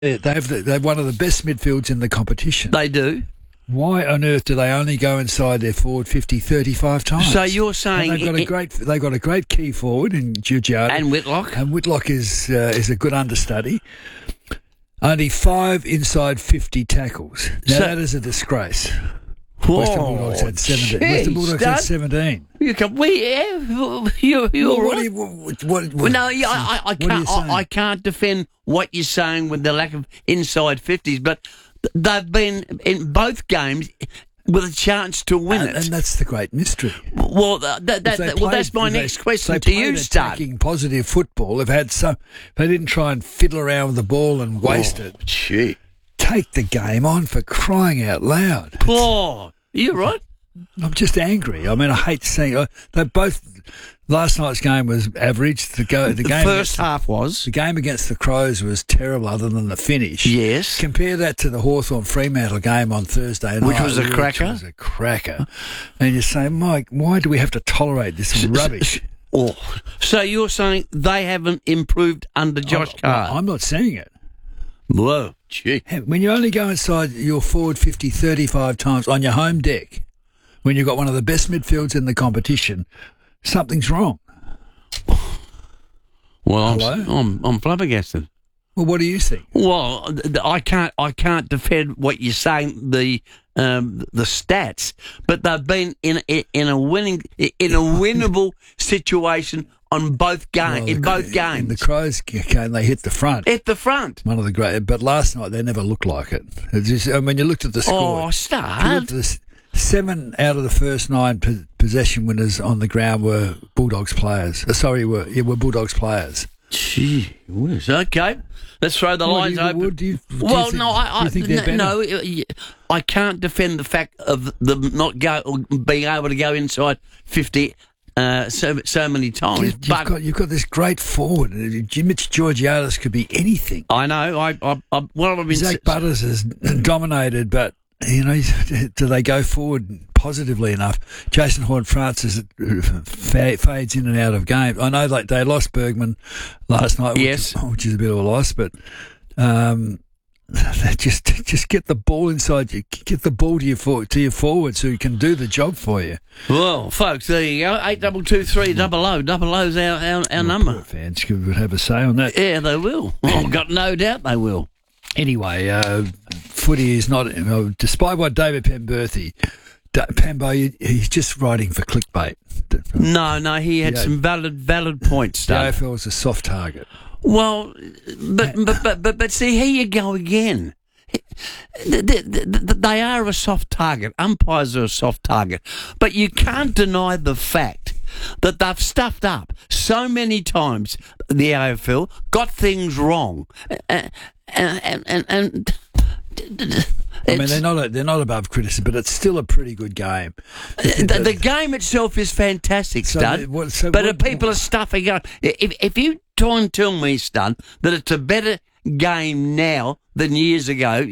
They have one of the best midfields in the competition. They do. Why on earth do they only go inside their forward 50, 35 times? So you're saying and they've got a great key forward in Georgiades and Whitlock. And Whitlock is a good understudy. Only 5 inside 50 tackles. Now that is a disgrace. Western Bulldogs had 17. Western Bulldogs had 17. You're What? No, I can't defend what you're saying with the lack of inside 50s, but they've been in both games with a chance to win it. And that's the great mystery. Well, that's my next question to you, Stud. Attacking positive football. They didn't try and fiddle around with the ball and waste it. Gee. Take the game on, for crying out loud. Oh, you're right. I'm just angry. I mean, I hate seeing they both. Last night's game was average. The game first half was. The game against the Crows was terrible, other than the finish. Yes. Compare that to the Hawthorn Fremantle game on Thursday night, which was a cracker. Which was a cracker. And you say, Mike, why do we have to tolerate this rubbish? So you're saying they haven't improved under Josh Carr? I'm not saying it. Whoa, gee. When you only go inside your forward 50, 35 times on your home deck, when you've got one of the best midfields in the competition, something's wrong. Well, I'm flabbergasted. Well, what do you think? Well, I can't defend what you're saying, the stats, but they've been in a winnable situation on both games. In both games, in the Crows game, they hit the front. At the front, one of the great. But last night they never looked like it. You looked at the score. Oh, Start. 7 out of the first 9 possession winners on the ground were Bulldogs players. Were Bulldogs players. Gee whiz. Okay, let's throw the lines open. I can't defend the fact of them not being able to go inside 50 so many times. You've got this great forward. Mitch Georgiades could be anything. I know. Zach Butters has dominated, but do they go forward positively enough? Jason Horne-Francis fades in and out of games. I know they lost Bergman last night, which is a bit of a loss, but just get the ball inside you, get the ball to your forwards who can do the job for you. Well, folks, there you go. 8223 double O's our number. Poor fans could have a say on that. Yeah, they will. I've got no doubt they will. Anyway, footy is not, despite what David Penberthy, Pambo, he's just writing for clickbait. No, he had some valid points. The AFL is a soft target. Well, but see, here you go again. They are a soft target. Umpires are a soft target. But you can't deny the fact that they've stuffed up so many times, the AFL, got things wrong. And they're not above criticism, but it's still a pretty good game. The game itself is fantastic, Stud. People are stuffing up. If you try and tell me, Stud, that it's a better game now than years ago.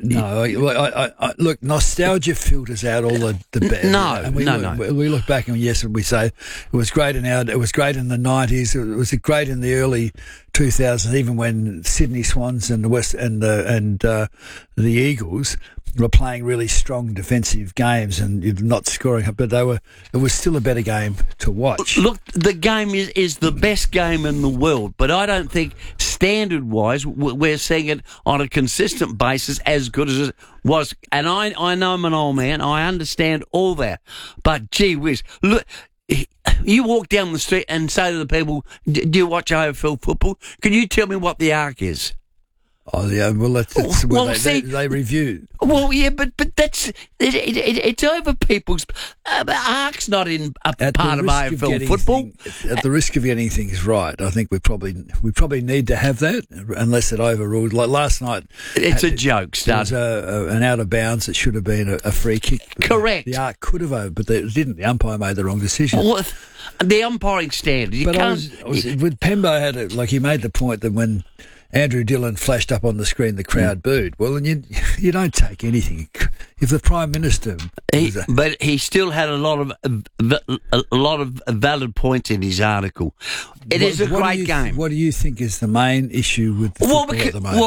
Look, nostalgia filters out all the bad. No. We look back and we say it was great it was great in the 90s. It was great in the early 2000s, even when Sydney Swans and the Eagles were playing really strong defensive games and not scoring, but it was still a better game to watch. Look, the game is the best game in the world, but I don't think standard-wise we're seeing it on a consistent basis as good as it was. And I know I'm an old man, I understand all that, but gee whiz, look, you walk down the street and say to the people, do you watch AFL football? Can you tell me what the arc is? Oh yeah, well they review. Well, yeah, but that's it's over people's arc's not in a part of AFL football. At the risk of getting things right, I think we probably need to have that, unless it overruled. Like last night, it's a joke. There was an out of bounds that should have been a free kick. Correct. The arc could have over, but they didn't. The umpire made the wrong decision. Well, the umpiring standard. With Pembo he made the point that when Andrew Dillon flashed up on the screen, the crowd booed. Well, and you don't take anything. If the Prime Minister... But he still had a lot of valid points in his article. It is a great game. What do you think is the main issue with football at the moment? Well,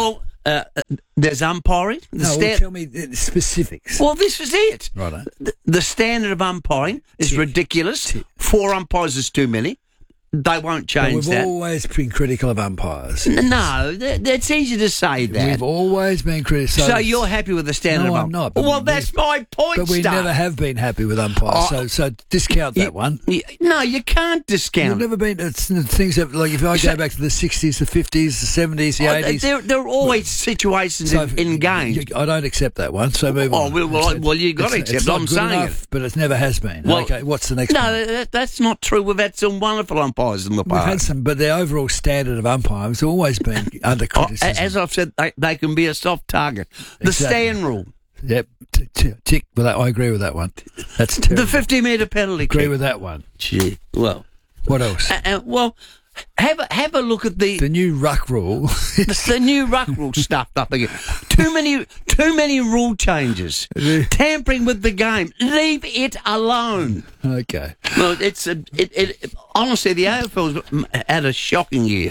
there's umpiring. Tell me the specifics. Well, this is it. Righto. The standard of umpiring is ridiculous. 4 umpires is too many. They won't change We've that. always been critical of umpires. No, that's easy to say that. We've always been critical. So you're happy with the standard No, of I'm not. Well, that's my point, But we Stuff. never have been happy with umpires. So discount that one. No, you can't You've discount. never been. It's things that, like, if I go back to the 60s, the 50s, the 70s, the 80s. There are always situations in games. I don't accept that one. So move on. Well, you got to accept. It's not I'm good saying enough, but it never has been. Well, Okay, what's the next one? No, that's not true. We've had some wonderful umpires in the We've had past. some, but the overall standard of umpire has always been under criticism. As I've said, they can be a soft target. The Exactly. stand rule. Yep, tick. Well, I agree with that one. That's terrible. The 50-metre penalty Agree kick. with that one. Gee, well, What else? well, have a look at The new ruck rule. the new ruck rule stuffed up again. Too many rule changes. Tampering with the game. Leave it alone. Okay. Well, honestly, the AFL's had a shocking year.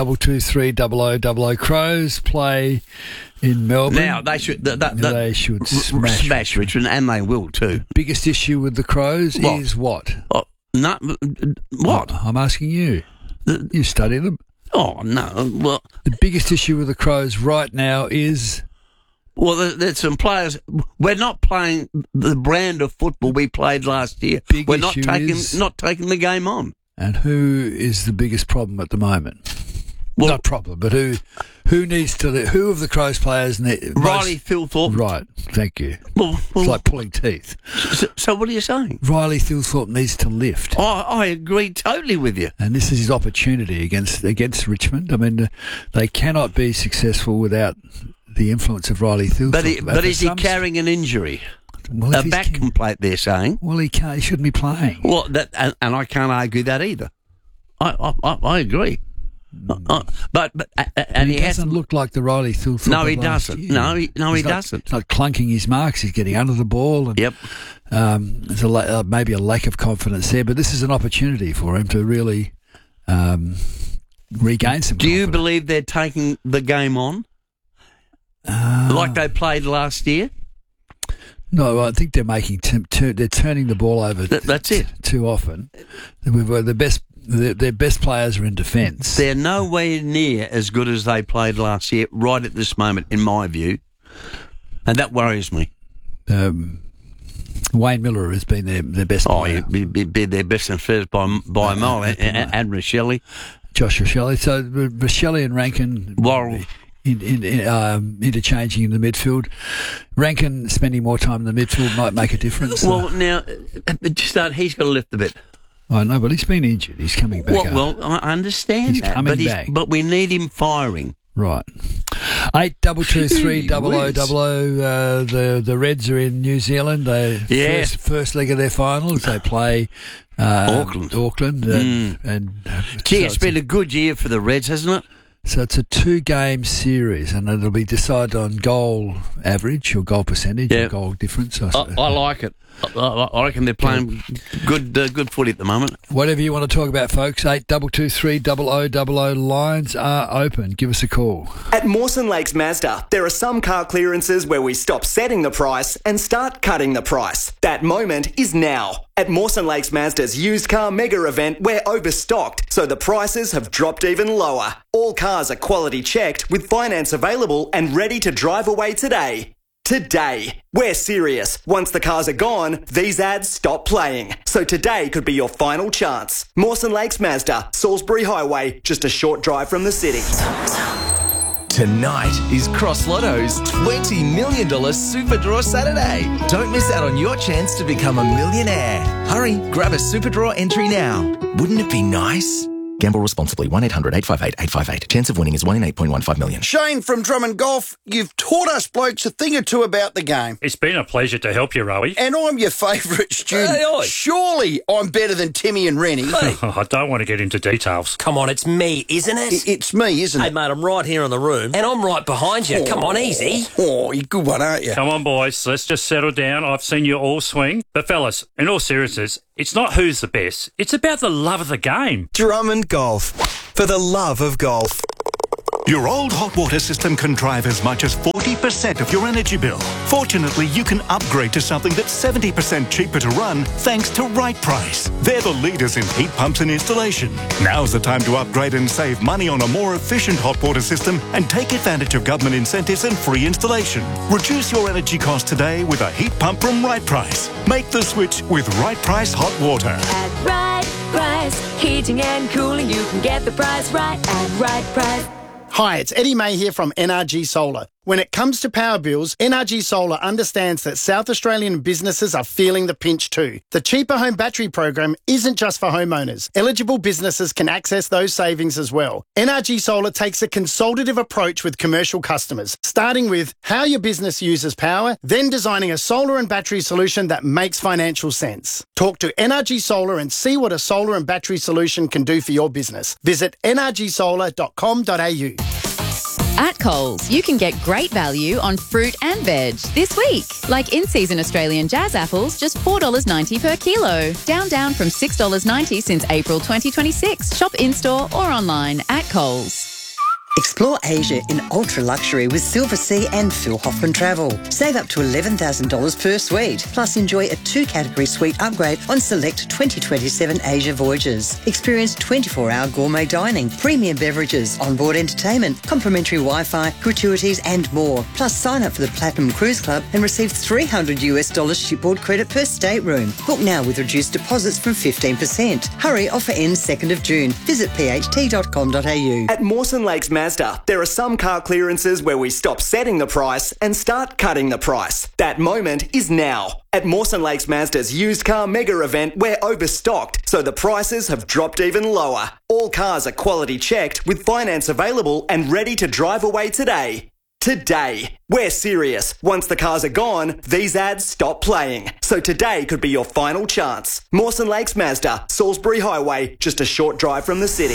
82230000 Crows play in Melbourne. Now they should They should smash Richmond, and they will too. Biggest issue with the Crows is what? Oh, no, what? I'm asking you. You study them. Oh no. Well, The biggest issue with the Crows right now is there's some players. We're not playing the brand of football we played last year. Big We're not issue taking the game on. and who is the biggest problem at the moment? Well, Not problem, but who needs to? Who of the Crows players need? Riley Thilthorpe. Right. Thank you. Well, It's like pulling teeth. so what are you saying? Riley Thilthorpe needs to lift. I agree totally with you. And this is his opportunity against Richmond. I mean, they cannot be successful without the influence of Riley Thilthorpe. But is he carrying an injury? Well, A back complaint, they're saying. Well, he can't. He shouldn't be playing. Well, and I can't argue that either. I agree. And he doesn't look like the Riley Thilthorpe. No, he of last doesn't. year. No, he He's doesn't. He's not clunking his marks. He's getting under the ball. And, Yep. There's maybe a lack of confidence there, but this is an opportunity for him to really regain some. Do you confidence. believe they're taking the game on like they played last year? No, I think they're making they're turning the ball over. That's it. Too often. The best. Their best players are in defence. They're nowhere near as good as they played last year, right at this moment, in my view, and that worries me. Wayne Miller has been their best player. Be their best and fairest by a mile, and Rochelle. Josh Rochelle. So Rochelle and Rankin. Worrell. Interchanging in the midfield. Rankin spending more time in the midfield might make a difference. Well, now, he's got to lift a bit. I know, but he's been injured. He's coming back up. Well, I understand He's that, coming back. but we need him firing. Right. 82230000. The Reds are in New Zealand. First leg of their finals. They play Auckland. Gee, it's been a good year for the Reds, hasn't it? So it's a 2-game series, and it'll be decided on goal average or goal percentage or goal difference. I like it. I reckon they're playing good footy at the moment. Whatever you want to talk about, folks, 82230000 lines are open. Give us a call. At Mawson Lakes Mazda, there are some car clearances where we stop setting the price and start cutting the price. That moment is now. At Mawson Lakes Mazda's used car mega event, we're overstocked, so the prices have dropped even lower. All cars are quality checked with finance available and ready to drive away today. Today. We're serious. Once the cars are gone, these ads stop playing. So today could be your final chance. Mawson Lakes Mazda, Salisbury Highway, just a short drive from the city. Tonight is Cross Lotto's $20 million Super Draw Saturday. Don't miss out on your chance to become a millionaire. Hurry, grab a Super Draw entry now. Wouldn't it be nice? Gamble responsibly. 1-800-858-858. Chance of winning is 1 in 8.15 million. Shane from Drummond Golf, you've taught us blokes a thing or two about the game. It's been a pleasure to help you, Rowie. And I'm your favourite student. Hey, oi. Surely I'm better than Timmy and Rennie. Hey. I don't want to get into details. Come on, it's me, isn't it? It's me, isn't Hey, it? mate, I'm right here in the room, and I'm right behind you. Come on, easy. Oh, you're a good one, aren't you? Come on, boys, let's just settle down. I've seen you all swing. But, fellas, in all seriousness, it's not who's the best. It's about the love of the game. Drummond Golf. For the love of golf. Your old hot water system can drive as much as 40% of your energy bill. Fortunately, you can upgrade to something that's 70% cheaper to run thanks to Right Price. They're the leaders in heat pumps and installation. Now's the time to upgrade and save money on a more efficient hot water system and take advantage of government incentives and free installation. Reduce your energy cost today with a heat pump from Right Price. Make the switch with Right Price Hot Water. At Right Price, heating and cooling, you can get the price right at Right Price. Hi, it's Eddie May here from NRG Solar. When it comes to power bills, NRG Solar understands that South Australian businesses are feeling the pinch too. The Cheaper Home Battery program isn't just for homeowners. Eligible businesses can access those savings as well. NRG Solar takes a consultative approach with commercial customers, starting with how your business uses power, then designing a solar and battery solution that makes financial sense. Talk to NRG Solar and see what a solar and battery solution can do for your business. Visit nrgsolar.com.au. At Coles, you can get great value on fruit and veg this week. Like in-season Australian jazz apples, just $4.90 per kilo. Down from $6.90 since April 2026. Shop in-store or online at Coles. Explore Asia in ultra-luxury with Silver Sea and Phil Hoffman Travel. Save up to $11,000 per suite, plus enjoy a 2-category suite upgrade on select 2027 Asia voyages. Experience 24-hour gourmet dining, premium beverages, onboard entertainment, complimentary Wi-Fi, gratuities and more. Plus sign up for the Platinum Cruise Club and receive $300 shipboard credit per stateroom. Book now with reduced deposits from 15%. Hurry, offer ends 2nd of June. Visit pht.com.au. At Mawson Lakes Mazda, there are some car clearances where we stop setting the price and start cutting the price. That moment is now. At Mawson Lakes Mazda's used car mega event, we're overstocked, so the prices have dropped even lower. All cars are quality checked with finance available and ready to drive away today. Today. We're serious. Once the cars are gone, these ads stop playing. So today could be your final chance. Mawson Lakes Mazda, Salisbury Highway, just a short drive from the city.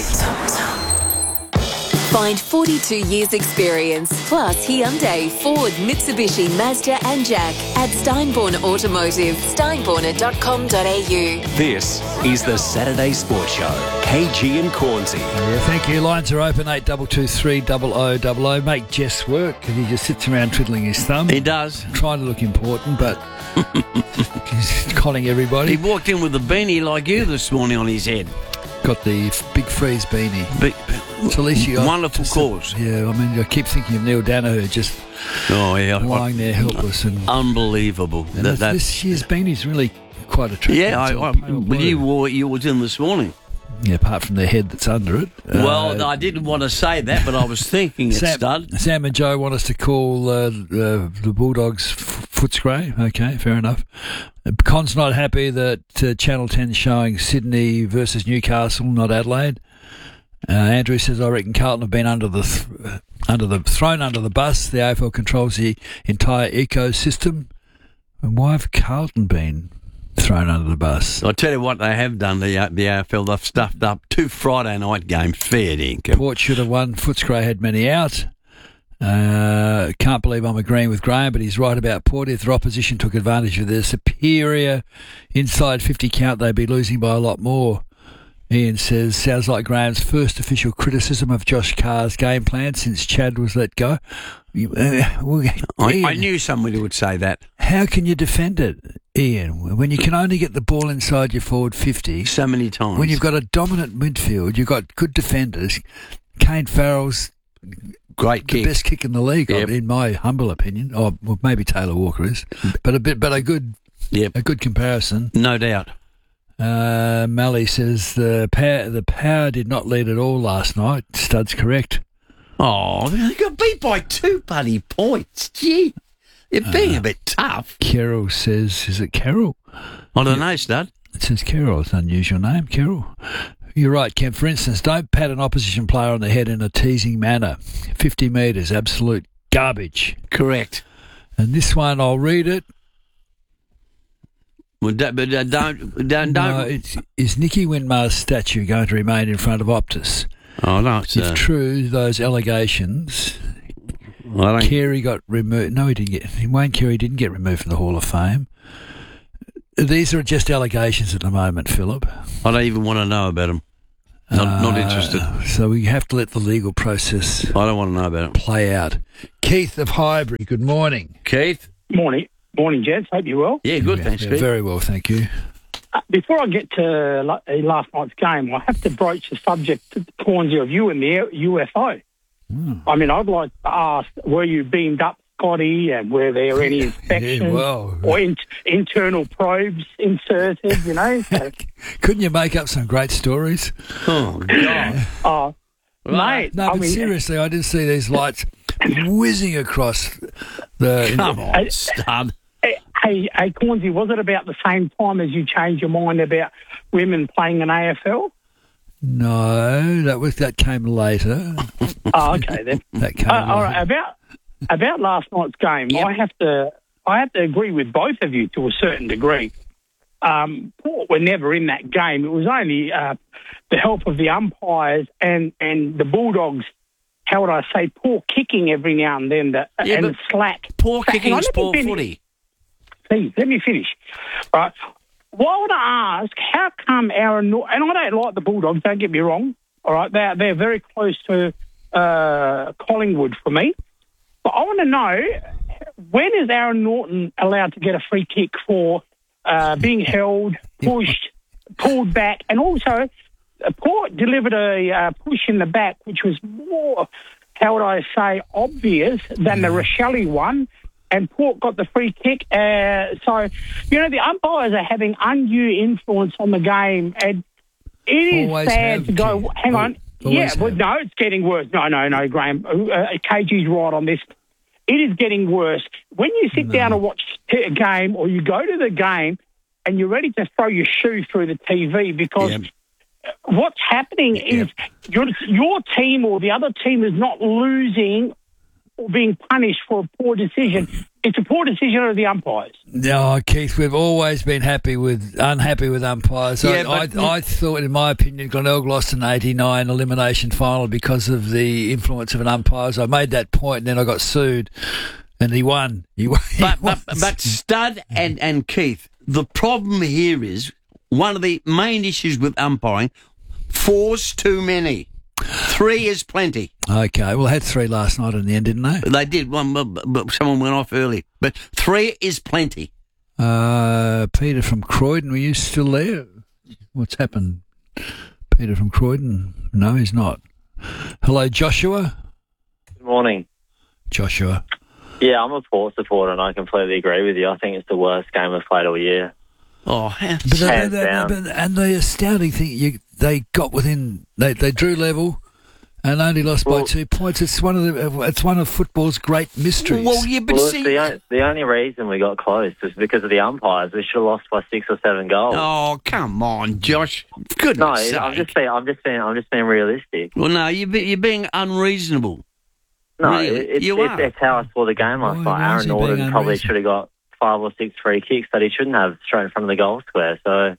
Find 42 years experience, plus Hyundai, Ford, Mitsubishi, Mazda and Jack at Steinborn Automotive, steinborner.com.au. This is the Saturday Sports Show. KG and Cornsey. Yeah, thank you. Lines are open, 8223 0000. Make Jess work because he just sits around twiddling his thumb. He does. Trying to look important, but he's conning everybody. He walked in with a beanie like you this morning on his head. Got the Big Freeze beanie. So at least you got wonderful cause. Yeah, I mean, I keep thinking of Neil Danaher just lying there helpless and unbelievable. And this year's beanie's really quite attractive. Yeah, you wore yours in this morning. Yeah, apart from the head that's under it. Well, I didn't want to say that, but I was thinking it's stud. Sam and Joe want us to call the Bulldogs Footscray. Okay, fair enough. Con's not happy that Channel 10's showing Sydney versus Newcastle, not Adelaide. Andrew says, I reckon Carlton have been thrown under the bus. The AFL controls the entire ecosystem. And why have Carlton been thrown under the bus? I'll tell you what they have done, the AFL. They've stuffed up 2 Friday night games, fair dinkum. Port should have won. Footscray had many out. Can't believe I'm agreeing with Graham, but he's right about Port. If their opposition took advantage of their superior inside 50 count, they'd be losing by a lot more. Ian says, sounds like Graham's first official criticism of Josh Carr's game plan since Chad was let go. I knew somebody would say that. How can you defend it, Ian, when you can only get the ball inside your forward 50? So many times. When you've got a dominant midfield, you've got good defenders. Kane Farrell's great kick. The best kick in the league, in my humble opinion. Or well, maybe Taylor Walker is. But a good comparison. No doubt. Mally says the power did not lead at all last night. Stud's correct. Oh, they got beat by 2 bloody points. Gee, you're being a bit tough. Carol says, is it Carol? I don't know, Stud. It says Carol. It's an unusual name, Carol. You're right, Kemp. For instance, don't pat an opposition player on the head in a teasing manner. 50 metres, absolute garbage. Correct. And this one, I'll read it. Well, don't. No, is Nicky Winmar's statue going to remain in front of Optus? Oh, no. If true, those allegations, Carey got removed. No, he didn't get. Wayne Carey didn't get removed from the Hall of Fame. These are just allegations at the moment, Philip. I don't even want to know about them. Not interested. So we have to let the legal process I don't want to know about it. play out. Keith of Highbury, good morning. Keith? Morning, gents. Hope you're well. Yeah, good, thanks, Keith. Very well, thank you. Before I get to last night's game, I have to broach the subject, Cornsey, of you and the UFO. I mean, I'd like to ask, were you beamed up, Scotty, and were there any inspections or internal probes inserted, you know? So, couldn't you make up some great stories? Oh, God. Mate. No, but seriously, I did see these lights whizzing across the... Come on, stud. Hey, Cornsey, was it about the same time as you changed your mind about women playing in AFL? No, that came later. Oh, okay then. That came later. All right, about last night's game, I have to agree with both of you to a certain degree. Port were never in that game. It was only the help of the umpires and the Bulldogs. How would I say? Poor kicking every now and then, and slack. Poor kicking is poor footy. Please, let me finish. Right. Well, I want to ask, how come Aaron Norton, and I don't like the Bulldogs, don't get me wrong, all right, they're very close to Collingwood for me, but I want to know, when is Aaron Norton allowed to get a free kick for being held, pushed, pulled back, and also Port delivered a push in the back, which was more, how would I say, obvious than the Rochelle one, and Port got the free kick. So, you know, the umpires are having undue influence on the game, and it is sad to go, hang on. Yeah, but no, it's getting worse. No, Graham. KG's right on this. It is getting worse. When you sit down and watch a game, or you go to the game, and you're ready to throw your shoe through the TV, because what's happening is your team or the other team is not losing or being punished for a poor decision. It's a poor decision of the umpires. No, Keith, we've always been unhappy with umpires. I thought, in my opinion, Glenelg lost an 89 elimination final because of the influence of an umpire. So I made that point, and then I got sued, and he won. But Stud and Keith, the problem here is, one of the main issues with umpiring, 4's too many. 3 is plenty. Okay, well, I had 3 last night in the end, didn't they? They did. But someone went off early. But 3 is plenty. Peter from Croydon, were you still there? What's happened? Peter from Croydon? No, he's not. Hello, Joshua? Good morning. Joshua? Yeah, I'm a Port supporter, and I completely agree with you. I think it's the worst game we've played all year. Oh, hands down. And the astounding thing, they got within, they drew level and only lost by 2 points. It's one of football's great mysteries. The only reason we got close was because of the umpires. We should have lost by 6 or 7 goals. Oh, come on, Josh. Goodness sake. I'm just being realistic. Well, no, you're being unreasonable. No, really, it's how I saw the game last night. Aaron Norton probably should have got 5 or 6 free kicks that he shouldn't have straight in front of the goal square. So,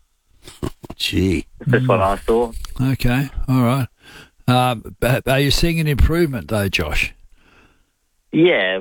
gee, that's what I saw. Okay, all right. Are you seeing an improvement though, Josh? Yeah,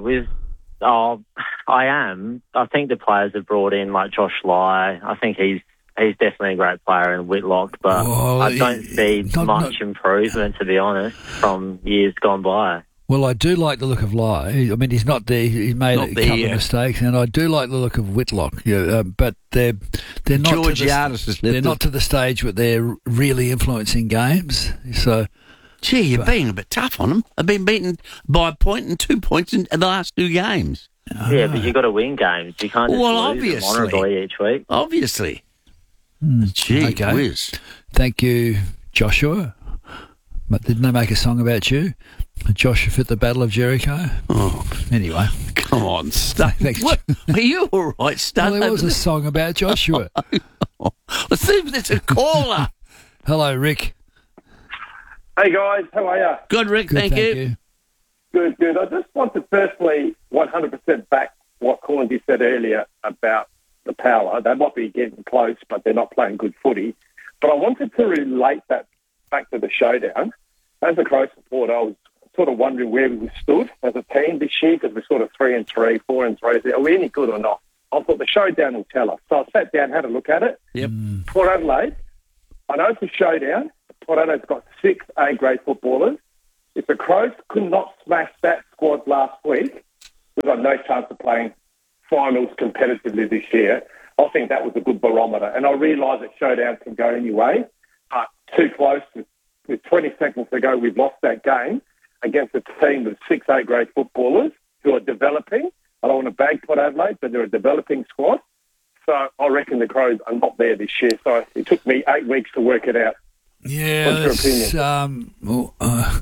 I am. I think the players have brought in, like Josh Lai. I think he's definitely a great player in Whitlock, but I don't see much improvement, to be honest, from years gone by. Well, I do like the look of Lai. I mean, he's not there. He's made a couple of mistakes, and I do like the look of Whitlock. But they're not they're not to the stage where they're really influencing games. So, gee, you're being a bit tough on them. They've been beaten by a point and 2 points in the last 2 games. Yeah, but you've got to win games. You can't just lose them honourably each week. Obviously. Gee whiz. Thank you, Joshua. But didn't they make a song about you? Joshua at the Battle of Jericho? Oh. Anyway. Come on, Stud. Thanks. Are you all right, Stud? Well, there was a song about Joshua. Let's see if there's a caller. Hello, Rick. Hey, guys. How are you? Good, Rick. Thank you. Good. I just want to personally 100% back what Cornsey said earlier about the Power. They might be getting close, but they're not playing good footy. But I wanted to relate that back to the showdown. As a Crow supporter, I was sort of wondering where we stood as a team this year, because we're sort of 3-3, 4-3. Are we any good or not? I thought the showdown will tell us. So I sat down, had a look at it. Yep. Port Adelaide, I know it's a showdown, Port Adelaide's got 6 A-grade footballers. If the Crows could not smash that squad last week, we've got no chance of playing finals competitively this year. I think that was a good barometer. And I realise that showdown can go anyway, but too close. With 20 seconds to go, we've lost that game against a team with 6 A-grade footballers who are developing. I don't want to bag Port Adelaide, but they're a developing squad. So I reckon the Crows are not there this year. So it took me 8 weeks to work it out. Yeah, what's your opinion?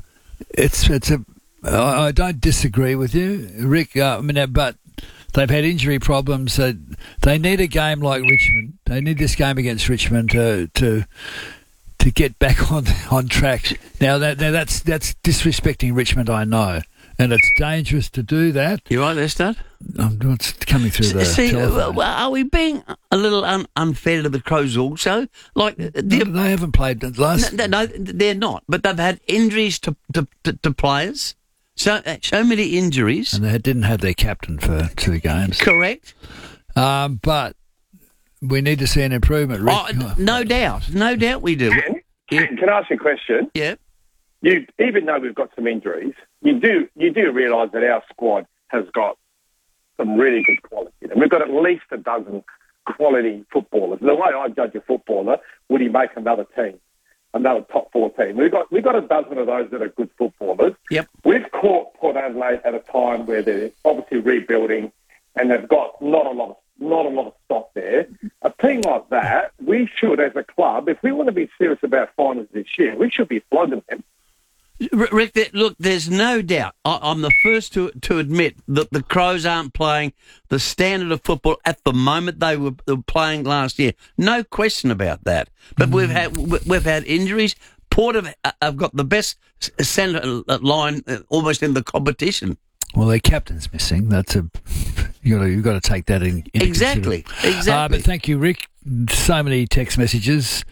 I don't disagree with you, Rick. But they've had injury problems. They need a game like Richmond. They need this game against Richmond to get back on track. Now that's disrespecting Richmond, I know. And it's dangerous to do that. You right there, Stud? It's coming through the telephone. Are we being a little unfair to the Crows also? Like they haven't played last. No, they're not. But they've had injuries to players. So many injuries. And they didn't have their captain for 2 games. Correct. But we need to see an improvement, Rick. No doubt we do. Can I ask you a question? Yeah. Even though we've got some injuries, you do realise that our squad has got some really good quality. And we've got at least a dozen quality footballers. The way I judge a footballer, would he make another team, another top 4 team? We've got a dozen of those that are good footballers. Yep. We've caught Port Adelaide at a time where they're obviously rebuilding, and they've got not a lot of stock there. A team like that, we should, as a club, if we want to be serious about finals this year, we should be flogging them. Rick, look, there's no doubt. I'm the first to admit that the Crows aren't playing the standard of football at the moment they were playing last year. No question about that. But we've had injuries. Port have got the best centre line almost in the competition. Well, their captain's missing. That's you've got to take that in. Exactly. But thank you, Rick. So many text messages.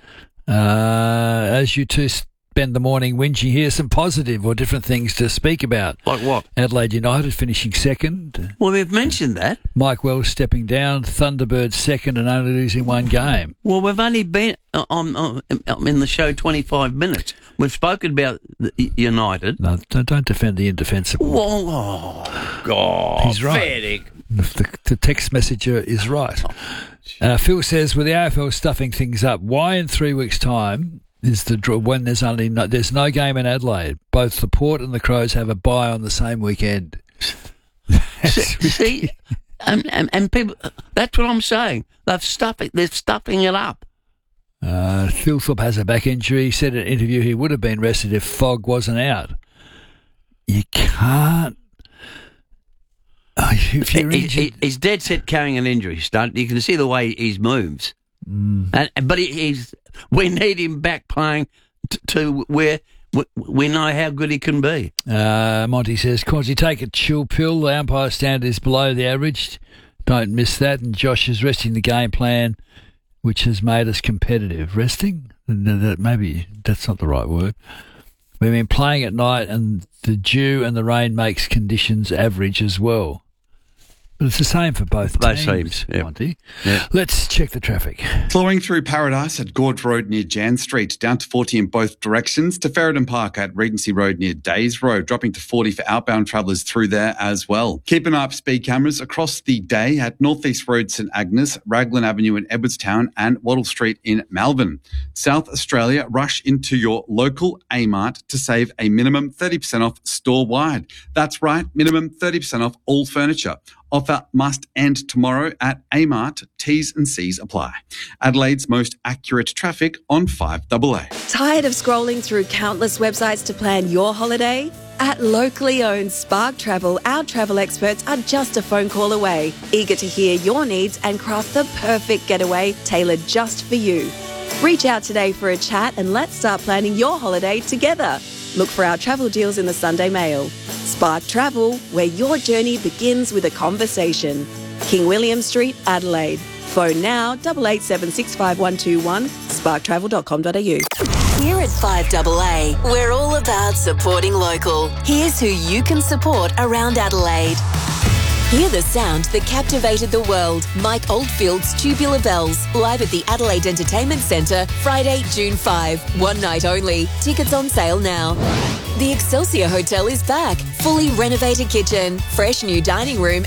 As you two spend the morning whinging, here's some positive or different things to speak about. Like what? Adelaide United finishing second. Well, we've mentioned that. Mike Wells stepping down. Thunderbirds second and only losing 1 game. Well, we've only been in the show 25 minutes. We've spoken about United. No, don't defend the indefensible. Oh, God. He's right. The text messenger is right. Phil says, with the AFL stuffing things up, why in 3 weeks' time is the draw when there's no game in Adelaide? Both the Port and the Crows have a bye on the same weekend. See, and people, that's what I'm saying. They're stuffing it up. Thilthorpe has a back injury. He said in an interview he would have been rested if Fogg wasn't out. You can't. If you're injured, he's dead set carrying an injury. You can see the way he moves. But we need him back playing to where we know how good he can be. Monty says, "Cause you take a chill pill. The umpire standard is below the average. Don't miss that." And Josh is resting the game plan, which has made us competitive. Resting? Maybe that's not the right word. We've been playing at night, and the dew and the rain makes conditions average as well. But it's the same for both teams, Monty. Yep. Let's check the traffic. Flowing through Paradise at Gorge Road near Jan Street, down to 40 in both directions, to Ferryden Park at Regency Road near Days Road, dropping to 40 for outbound travellers through there as well. Keep an eye up speed cameras across the day at North East Road St Agnes, Raglan Avenue in Edwardstown and Wattle Street in Malvern. South Australia, rush into your local A-Mart to save a minimum 30% off store-wide. That's right, minimum 30% off all furniture. Offer must end tomorrow at A-Mart. T's and C's apply. Adelaide's most accurate traffic on 5AA. Tired of scrolling through countless websites to plan your holiday? At locally owned Spark Travel, our travel experts are just a phone call away, eager to hear your needs and craft the perfect getaway tailored just for you. Reach out today for a chat and let's start planning your holiday together. Look for our travel deals in the Sunday Mail. Spark Travel, where your journey begins with a conversation. King William Street, Adelaide. Phone now 88765121, sparktravel.com.au. Here at 5AA, we're all about supporting local. Here's who you can support around Adelaide. Hear the sound that captivated the world. Mike Oldfield's Tubular Bells, live at the Adelaide Entertainment Centre, Friday, June 5. One night only. Tickets on sale now. The Excelsior Hotel is back. Fully renovated kitchen, fresh new dining room